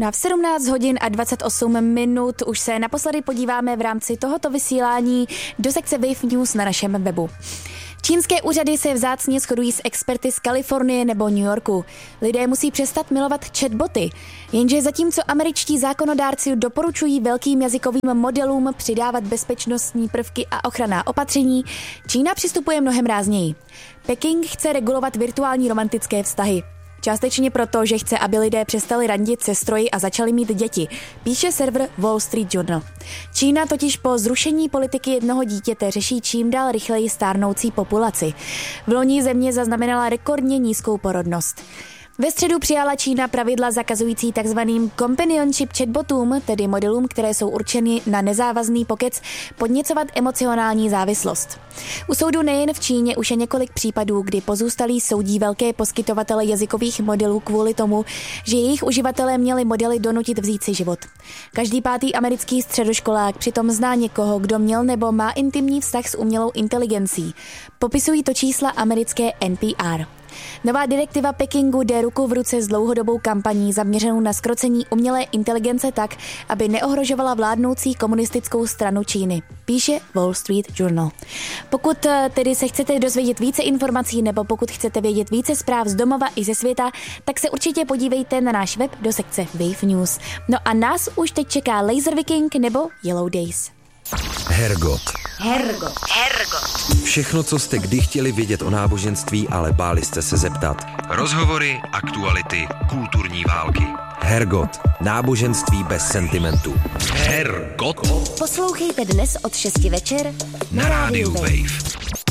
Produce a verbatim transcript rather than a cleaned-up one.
No a v sedmnáct hodin a dvacet osm minut už se naposledy podíváme v rámci tohoto vysílání do sekce Wave News na našem webu. Čínské úřady se vzácně shodují s experty z Kalifornie nebo New Yorku. Lidé musí přestat milovat chatboty, jenže zatímco američtí zákonodárci doporučují velkým jazykovým modelům přidávat bezpečnostní prvky a ochranná opatření, Čína přistupuje mnohem rázněji. Peking chce regulovat virtuální romantické vztahy. Částečně proto, že chce, aby lidé přestali randit se stroji a začali mít děti, píše server Wall Street Journal. Čína totiž po zrušení politiky jednoho dítěte řeší čím dál rychleji stárnoucí populaci. V loni země zaznamenala rekordně nízkou porodnost. Ve středu přijala Čína pravidla zakazující takzvaným companionship chatbotům, tedy modelům, které jsou určeny na nezávazný pokec, podněcovat emocionální závislost. U soudu nejen v Číně už je několik případů, kdy pozůstalí soudí velké poskytovatele jazykových modelů kvůli tomu, že jejich uživatelé měli modely donutit vzít si život. Každý pátý americký středoškolák přitom zná někoho, kdo měl nebo má intimní vztah s umělou inteligencí. Popisují to čísla americké N P R. Nová direktiva Pekingu jde ruku v ruce s dlouhodobou kampaní zaměřenou na zkrocení umělé inteligence tak, aby neohrožovala vládnoucí komunistickou stranu Číny, píše Wall Street Journal. Pokud tedy se chcete dozvědět více informací nebo pokud chcete vědět více zpráv z domova i ze světa, tak se určitě podívejte na náš web do sekce Wave News. No a nás už teď čeká Laser Viking nebo Yellow Days. Hergot. Hergot. Hergot. Všechno, co jste kdy chtěli vědět o náboženství, ale báli jste se zeptat. Rozhovory, aktuality, kulturní války. Hergot. Náboženství bez sentimentu. Hergot. Poslouchejte dnes od šesti večer na rádiu Wave.